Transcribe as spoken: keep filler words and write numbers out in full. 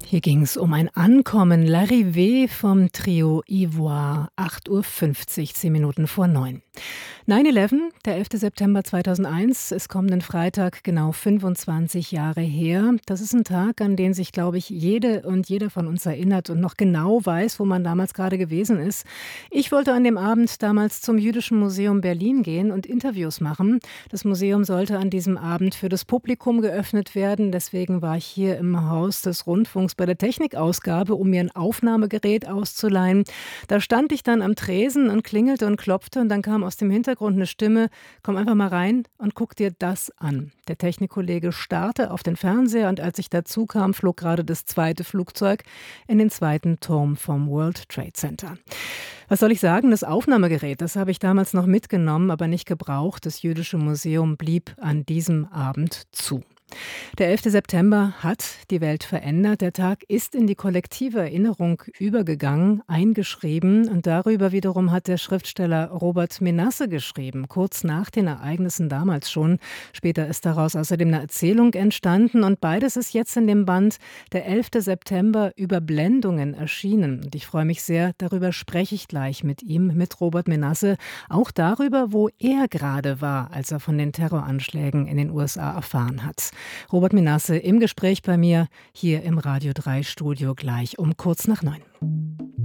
Hier ging es um ein Ankommen, L'Arrivée vom Trio Ivoire, acht Uhr fünfzig, zehn Minuten vor neun. neun elf, der elfter September zweitausendeins, ist kommenden Freitag genau fünfundzwanzig Jahre her. Das ist ein Tag, an den sich, glaube ich, jede und jeder von uns erinnert und noch genau weiß, wo man damals gerade gewesen ist. Ich wollte an dem Abend damals zum Jüdischen Museum Berlin gehen und Interviews machen. Das Museum sollte an diesem Abend für das Publikum geöffnet werden. Deswegen war ich hier im Haus des Rundfunks bei der Technikausgabe, um mir ein Aufnahmegerät auszuleihen. Da stand ich dann am Tresen und klingelte und klopfte und dann kam aus dem Hintergrund eine Stimme: Komm einfach mal rein und guck dir das an. Der Technikkollege starrte auf den Fernseher und als ich dazu kam, flog gerade das zweite Flugzeug in den zweiten Turm vom World Trade Center. Was soll ich sagen? Das Aufnahmegerät, das habe ich damals noch mitgenommen, aber nicht gebraucht. Das Jüdische Museum blieb an diesem Abend zu. Der elfter September hat die Welt verändert. Der Tag ist in die kollektive Erinnerung übergegangen, eingeschrieben. Und darüber wiederum hat der Schriftsteller Robert Menasse geschrieben, kurz nach den Ereignissen damals schon. Später ist daraus außerdem eine Erzählung entstanden. Und beides ist jetzt in dem Band Der elfter September Überblendungen erschienen. Und ich freue mich sehr, darüber spreche ich gleich mit ihm, mit Robert Menasse. Auch darüber, wo er gerade war, als er von den Terroranschlägen in den U S A erfahren hat. Robert Menasse im Gespräch bei mir hier im Radio drei Studio gleich um kurz nach neun.